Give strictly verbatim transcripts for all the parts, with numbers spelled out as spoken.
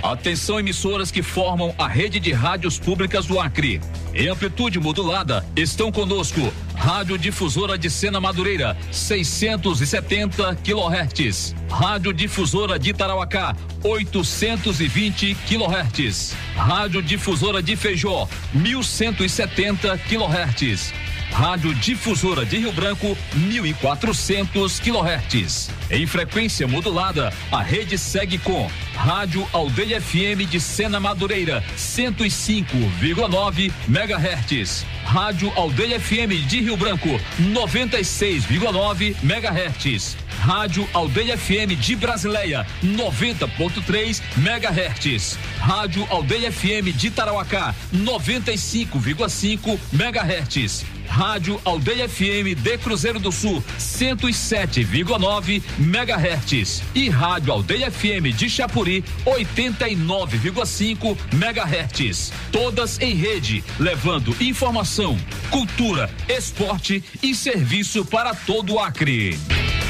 Atenção, emissoras que formam a rede de rádios públicas do Acre. Em amplitude modulada, estão conosco Rádio Difusora de Sena Madureira, seiscentos e setenta quilohertz. Rádio Difusora de Tarauacá, oitocentos e vinte quilohertz. Rádio Difusora de Feijó, mil cento e setenta quilohertz. Rádio Difusora de Rio Branco, mil e quatrocentos quilohertz. Em frequência modulada, a rede segue com Rádio Aldeia F M de Sena Madureira, cento e cinco vírgula nove megahertz. Rádio Aldeia F M de Rio Branco, noventa e seis vírgula nove megahertz. Rádio Aldeia F M de Brasileia, noventa ponto três megahertz. Rádio Aldeia F M de Tarauacá, noventa e cinco vírgula cinco megahertz. Rádio Aldeia F M de Cruzeiro do Sul, cento e sete vírgula nove megahertz. E Rádio Aldeia F M de Chapuri, oitenta e nove vírgula cinco megahertz. Todas em rede, levando informação, cultura, esporte e serviço para todo o Acre.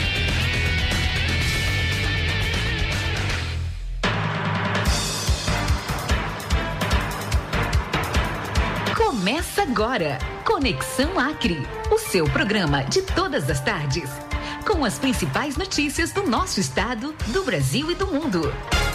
Começa agora, Conexão Acre, o seu programa de todas as tardes, com as principais notícias do nosso estado, do Brasil e do mundo.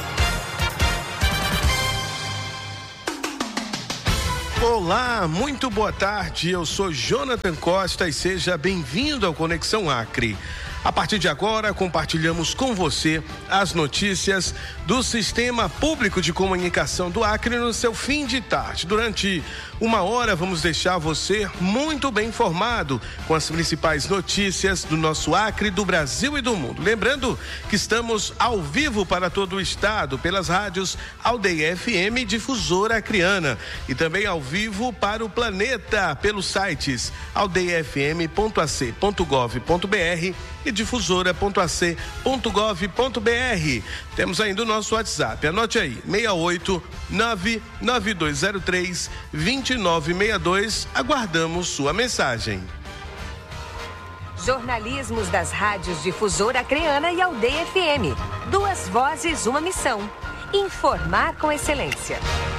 Olá, muito boa tarde, eu sou Jonathan Costa e seja bem-vindo ao Conexão Acre. A partir de agora, compartilhamos com você as notícias do Sistema Público de Comunicação do Acre no seu fim de tarde. Durante uma hora, vamos deixar você muito bem informado com as principais notícias do nosso Acre, do Brasil e do mundo. Lembrando que estamos ao vivo para todo o estado, pelas rádios Aldeia F M e Difusora Acreana, e também ao vivo para o planeta, pelos sites aldeia f m ponto a c ponto gov ponto b r e difusora ponto a c ponto gov ponto b r. Temos ainda o nosso WhatsApp, anote aí, seis oito nove nove dois zero três dois nove seis dois, aguardamos sua mensagem. Jornalismos das rádios Difusora Acreana e Aldeia F M. Duas vozes, uma missão. Informar com excelência.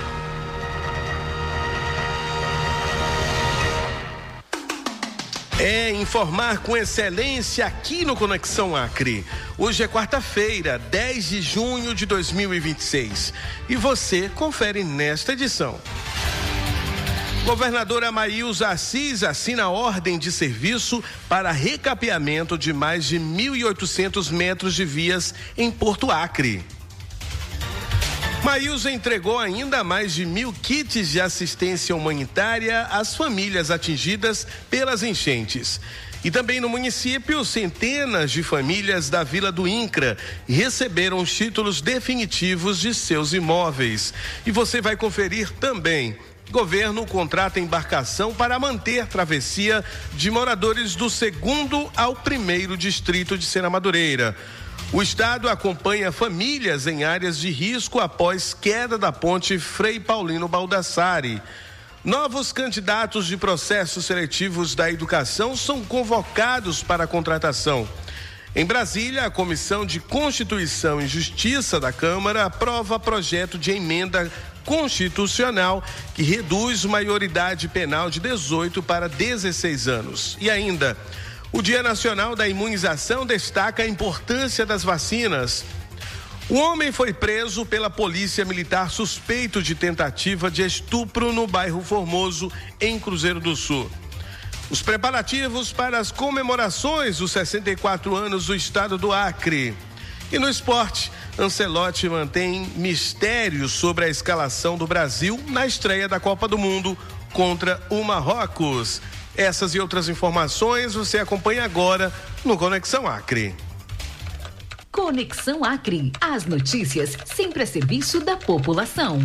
É informar com excelência aqui no Conexão Acre. Hoje é quarta-feira, dez de junho de dois mil e vinte e seis. E você confere nesta edição. Governadora Maílza Assis assina ordem de serviço para recapeamento de mais de mil e oitocentos metros de vias em Porto Acre. Maílza entregou ainda mais de mil kits de assistência humanitária às famílias atingidas pelas enchentes. E também no município, centenas de famílias da Vila do Incra receberam os títulos definitivos de seus imóveis. E você vai conferir também. Governo contrata embarcação para manter travessia de moradores do segundo ao primeiro distrito de Sena Madureira. O estado acompanha famílias em áreas de risco após queda da ponte Frei Paulino Baldassari. Novos candidatos de processos seletivos da educação são convocados para a contratação. Em Brasília, a Comissão de Constituição e Justiça da Câmara aprova projeto de emenda constitucional que reduz maioridade penal de dezoito para dezesseis anos. E ainda, o Dia Nacional da Imunização destaca a importância das vacinas. O homem foi preso pela Polícia Militar suspeito de tentativa de estupro no bairro Formoso, em Cruzeiro do Sul. Os preparativos para as comemorações dos sessenta e quatro anos do estado do Acre. E no esporte, Ancelotti mantém mistérios sobre a escalação do Brasil na estreia da Copa do Mundo contra o Marrocos. Essas e outras informações você acompanha agora no Conexão Acre. Conexão Acre. As notícias sempre a serviço da população.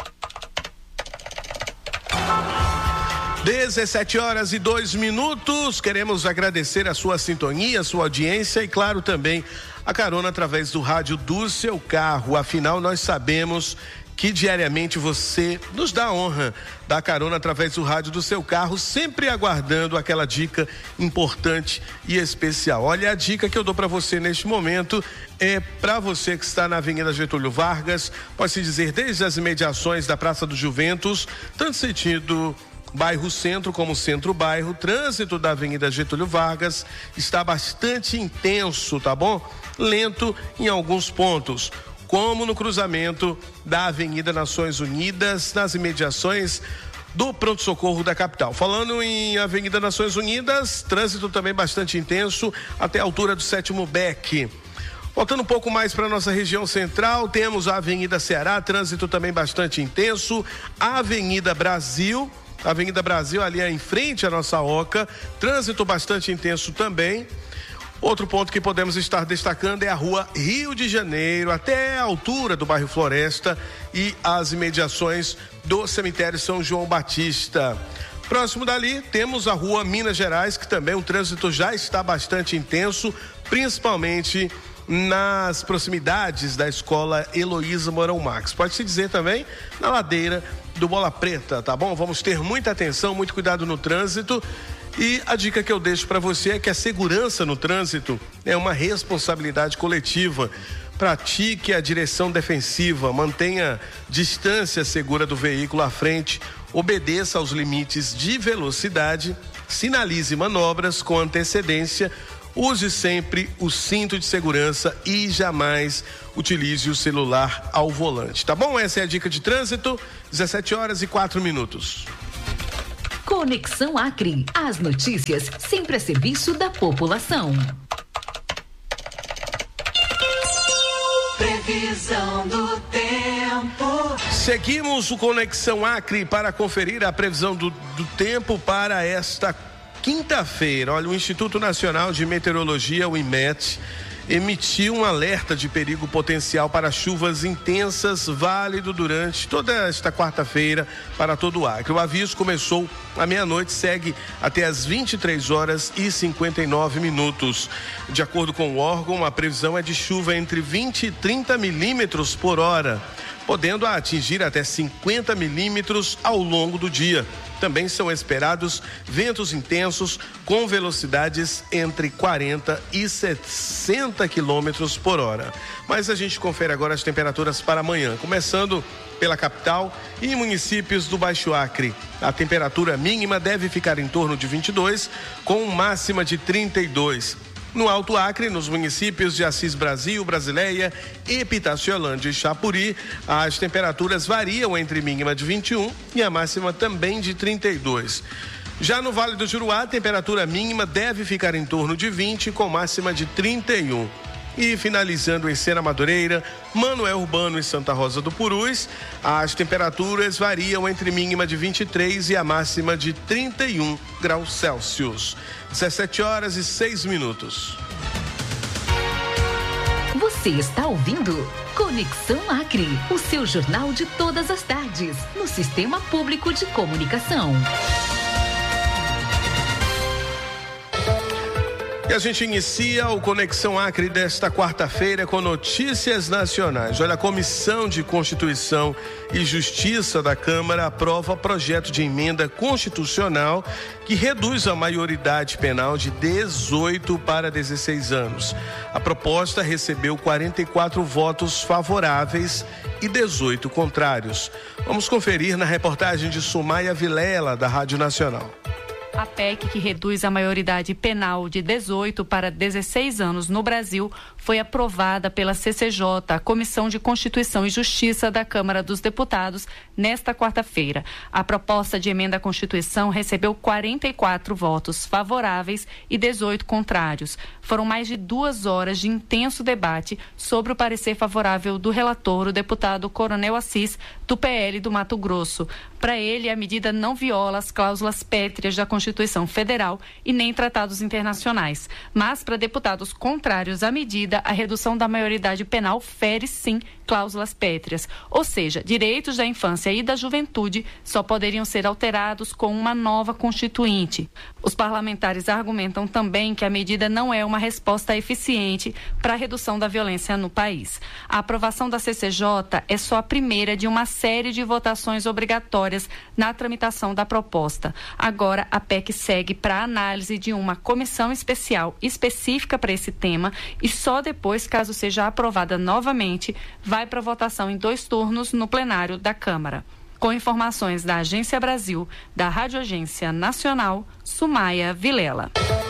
dezessete horas e dois minutos. Queremos agradecer a sua sintonia, a sua audiência e, claro, também a carona através do rádio do seu carro. Afinal, nós sabemos que diariamente você nos dá a honra da carona através do rádio do seu carro, sempre aguardando aquela dica importante e especial. Olha, a dica que eu dou para você neste momento é para você que está na Avenida Getúlio Vargas, pode-se dizer desde as imediações da Praça do Juventus, tanto sentido bairro Centro como Centro-Bairro. Trânsito da Avenida Getúlio Vargas está bastante intenso, tá bom? Lento em alguns pontos, como no cruzamento da Avenida Nações Unidas, nas imediações do pronto-socorro da capital. Falando em Avenida Nações Unidas, trânsito também bastante intenso até a altura do Sétimo Beck. Voltando um pouco mais para nossa região central, temos a Avenida Ceará, trânsito também bastante intenso, a Avenida Brasil, a Avenida Brasil ali em frente à nossa Oca, trânsito bastante intenso também. Outro ponto que podemos estar destacando é a rua Rio de Janeiro, até a altura do bairro Floresta e as imediações do cemitério São João Batista. Próximo dali temos a rua Minas Gerais, que também o trânsito já está bastante intenso, principalmente nas proximidades da escola Heloísa Mourão Marques. Pode-se dizer também na ladeira do Bola Preta, tá bom? Vamos ter muita atenção, muito cuidado no trânsito. E a dica que eu deixo para você é que a segurança no trânsito é uma responsabilidade coletiva. Pratique a direção defensiva, mantenha distância segura do veículo à frente, obedeça aos limites de velocidade, sinalize manobras com antecedência, use sempre o cinto de segurança e jamais utilize o celular ao volante, tá bom? Essa é a dica de trânsito, dezessete horas e quatro minutos. Conexão Acre, as notícias sempre a serviço da população. Previsão do tempo. Seguimos o Conexão Acre para conferir a previsão do, do tempo para esta quinta-feira. Olha, o Instituto Nacional de Meteorologia, o IMET, emitiu um alerta de perigo potencial para chuvas intensas, válido durante toda esta quarta-feira para todo o Acre. O aviso começou à meia-noite, segue até às vinte e três horas e cinquenta e nove minutos. De acordo com o órgão, a previsão é de chuva entre vinte e trinta milímetros por hora, podendo atingir até cinquenta milímetros ao longo do dia. Também são esperados ventos intensos com velocidades entre quarenta e sessenta quilômetros por hora. Mas a gente confere agora as temperaturas para amanhã, começando pela capital e municípios do Baixo Acre. A temperatura mínima deve ficar em torno de vinte e dois, com máxima de trinta e dois. No Alto Acre, nos municípios de Assis Brasil, Brasileia, Epitaciolândia e Chapuri, as temperaturas variam entre mínima de vinte e um e a máxima também de trinta e dois. Já no Vale do Juruá, a temperatura mínima deve ficar em torno de vinte, com máxima de trinta e um. E finalizando em Sena Madureira, Manoel Urbano e Santa Rosa do Purus, as temperaturas variam entre mínima de vinte e três e a máxima de trinta e um graus Celsius. dezessete horas e seis minutos. Você está ouvindo Conexão Acre, o seu jornal de todas as tardes, no Sistema Público de Comunicação. E a gente inicia o Conexão Acre desta quarta-feira com notícias nacionais. Olha, a Comissão de Constituição e Justiça da Câmara aprova projeto de emenda constitucional que reduz a maioridade penal de dezoito para dezesseis anos. A proposta recebeu quarenta e quatro votos favoráveis e dezoito contrários. Vamos conferir na reportagem de Sumaia Vilela, da Rádio Nacional. A P E C, que reduz a maioridade penal de dezoito para dezesseis anos no Brasil, foi aprovada pela C C J, a Comissão de Constituição e Justiça da Câmara dos Deputados, nesta quarta-feira. A proposta de emenda à Constituição recebeu quarenta e quatro votos favoráveis e dezoito contrários. Foram mais de duas horas de intenso debate sobre o parecer favorável do relator, o deputado Coronel Assis, do P L do Mato Grosso. Para ele, a medida não viola as cláusulas pétreas da Constituição Federal e nem tratados internacionais. Mas, para deputados contrários à medida, medida, a redução da maioridade penal fere, sim, cláusulas pétreas. Ou seja, direitos da infância e da juventude só poderiam ser alterados com uma nova constituinte. Os parlamentares argumentam também que a medida não é uma resposta eficiente para a redução da violência no país. A aprovação da C C J é só a primeira de uma série de votações obrigatórias na tramitação da proposta. Agora, a P E C segue para a análise de uma comissão especial específica para esse tema e só depois, caso seja aprovada novamente, vai para votação em dois turnos no plenário da Câmara. Com informações da Agência Brasil, da Rádio Agência Nacional, Sumaia Vilela.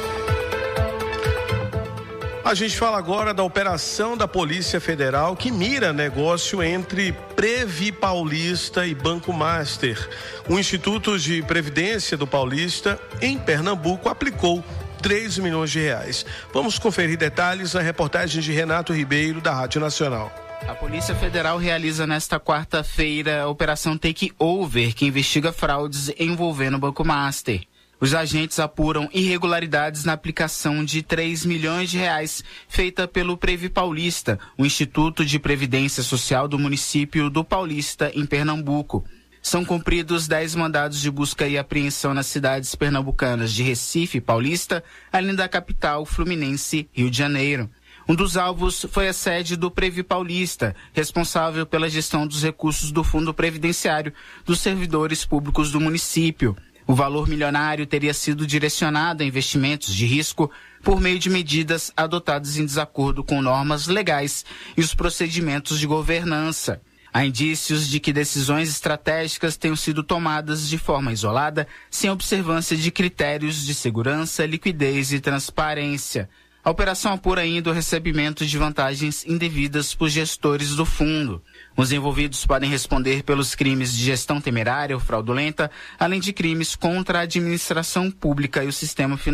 A gente fala agora da operação da Polícia Federal que mira negócio entre Previ Paulista e Banco Master. O Instituto de Previdência do Paulista, em Pernambuco, aplicou três milhões de reais. Vamos conferir detalhes na reportagem de Renato Ribeiro, da Rádio Nacional. A Polícia Federal realiza nesta quarta-feira a Operação Take Over, que investiga fraudes envolvendo o Banco Master. Os agentes apuram irregularidades na aplicação de três milhões de reais feita pelo Previ Paulista, o Instituto de Previdência Social do município do Paulista, em Pernambuco. São cumpridos dez mandados de busca e apreensão nas cidades pernambucanas de Recife, Paulista, além da capital fluminense, Rio de Janeiro. Um dos alvos foi a sede do Previ Paulista, responsável pela gestão dos recursos do Fundo Previdenciário dos servidores públicos do município. O valor milionário teria sido direcionado a investimentos de risco por meio de medidas adotadas em desacordo com normas legais e os procedimentos de governança. Há indícios de que decisões estratégicas tenham sido tomadas de forma isolada, sem observância de critérios de segurança, liquidez e transparência. A operação apura ainda o recebimento de vantagens indevidas por gestores do fundo. Os envolvidos podem responder pelos crimes de gestão temerária ou fraudulenta, além de crimes contra a administração pública e o sistema financeiro.